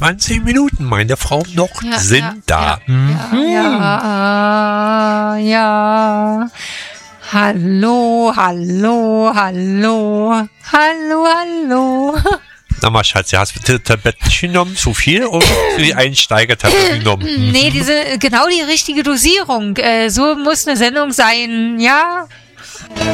20 Minuten, meine Frau, noch sind da. Ja. Hallo. Na mal, Schatz, hast du Tabletten genommen? Zu viel oder die Einsteiger-Tabletten genommen? Nee, genau die richtige Dosierung. So muss eine Sendung sein, ja.